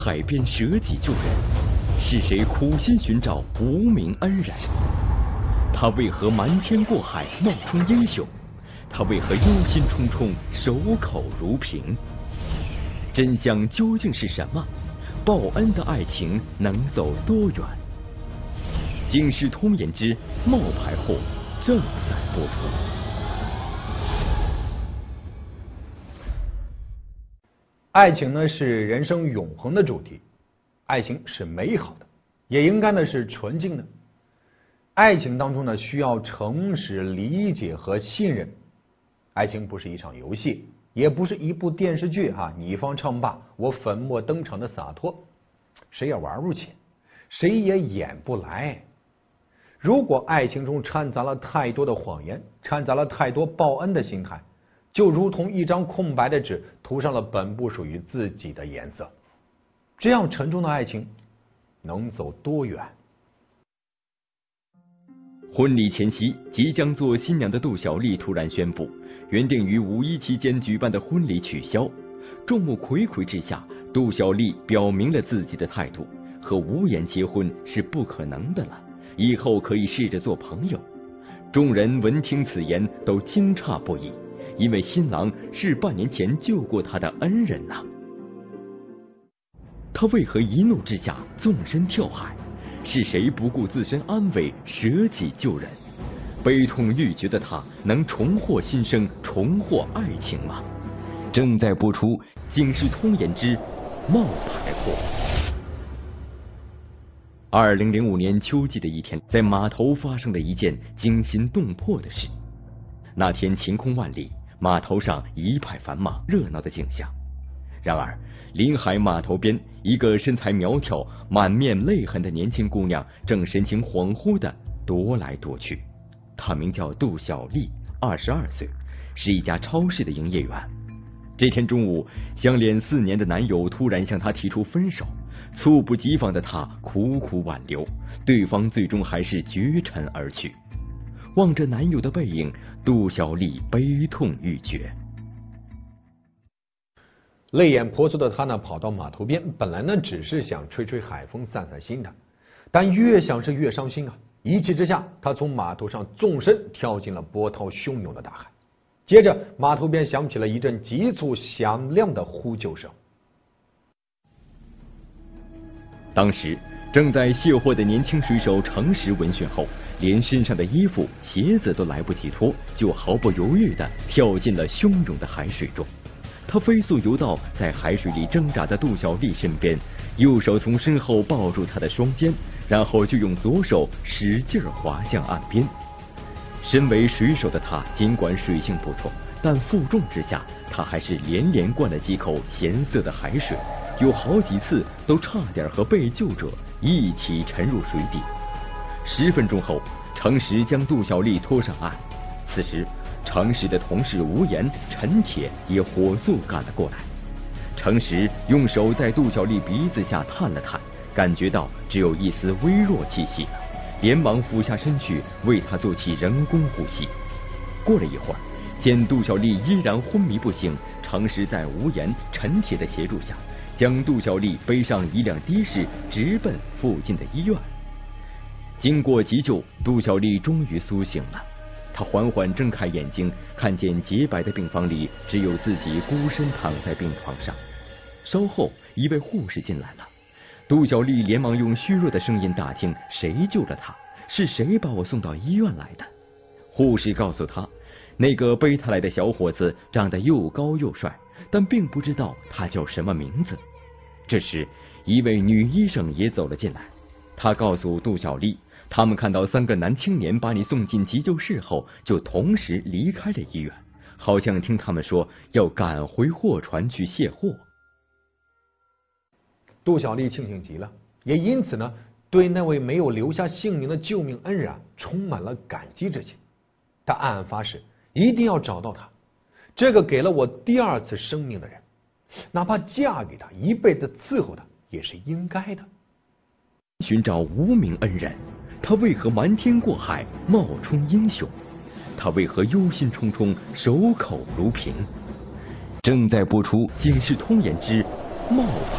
海边舍己救人，是谁苦心寻找无名恩人？他为何瞒天过海冒充英雄？他为何忧心忡忡守口如瓶？真相究竟是什么？报恩的爱情能走多远？《警世通言之冒牌货》正在播出。 爱情呢是人生永恒的主题，爱情是美好的，也应该呢是纯净的。爱情当中呢需要诚实、理解和信任。爱情不是一场游戏，也不是一部电视剧你方唱罢我粉墨登场的洒脱，谁也玩不起，谁也演不来。如果爱情中掺杂了太多的谎言，掺杂了太多报恩的心态，就如同一张空白的纸涂上了本不属于自己的颜色，这样沉重的爱情能走多远？ 婚礼前夕，即将做新娘的杜小丽突然宣布，原定于5·1期间举办的婚礼取消。众目睽睽之下，杜小丽表明了自己的态度，和无言结婚是不可能的了，以后可以试着做朋友。众人闻听此言都惊诧不已，因为新郎是半年前救过他的恩人呐。他为何一怒之下纵身跳海？是谁不顾自身安危舍己救人？悲痛欲绝的他能重获新生，重获爱情吗？正在播出《警世通言之冒牌货》。2005年秋季的一天，在码头发生了一件惊心动魄的事。那天晴空万里，码头上一派繁忙热闹的景象。然而临海码头边，一个身材苗条、满面泪痕的年轻姑娘正神情恍惚地踱来踱去。她名叫杜小丽，22岁，是一家超市的营业员。这天中午，相恋4年的男友突然向她提出分手，猝不及防的她苦苦挽留，对方最终还是绝尘而去。望着男友的背影，杜小丽悲痛欲绝。 泪眼婆娑的她呢，跑到码头边，本来呢只是想吹吹海风、散散心的，但越想是越伤心啊！一气之下，她从码头上纵身跳进了波涛汹涌的大海。接着，码头边响起了一阵急促响亮的呼救声。 当时正在卸货的年轻水手程实闻讯后，连身上的衣服、鞋子都来不及脱，就毫不犹豫地跳进了汹涌的海水中。他飞速游到在海水里挣扎的杜小丽身边，右手从身后抱住她的双肩，然后就用左手使劲划向岸边。身为水手的他，尽管水性不错，但负重之下，他还是连连灌了几口咸涩的海水，有好几次都差点和被救者一起沉入水底。10分钟后，程实将杜小丽拖上岸。此时程实的同事吴岩、陈铁也火速赶了过来。程实用手在杜小丽鼻子下探了探，感觉到只有一丝微弱气息了，连忙俯下身去为她做起人工呼吸。过了一会儿，见杜小丽依然昏迷不醒，程实在吴岩、陈铁的协助下，将杜小丽背上一辆的士，直奔附近的医院。经过急救，杜小丽终于苏醒了。他缓缓睁开眼睛，看见洁白的病房里只有自己孤身躺在病床上。稍后，一位护士进来了。杜小丽连忙用虚弱的声音打听谁救了她，是谁把我送到医院来的。护士告诉她，那个背她来的小伙子长得又高又帅，但并不知道他叫什么名字。这时，一位女医生也走了进来，她告诉杜小丽，他们看到3个男青年把你送进急救室后，就同时离开了医院，好像听他们说要赶回货船去卸货。 杜小丽庆幸极了，也因此呢，对那位没有留下姓名的救命恩人充满了感激之情。她暗暗发誓，一定要找到他，这个给了我第2次生命的人，哪怕嫁给他，一辈子伺候他，也是应该的。 寻找无名恩人，他为何瞒天过海冒充英雄？他为何忧心忡忡守口如瓶？正在播出《警世通言之冒牌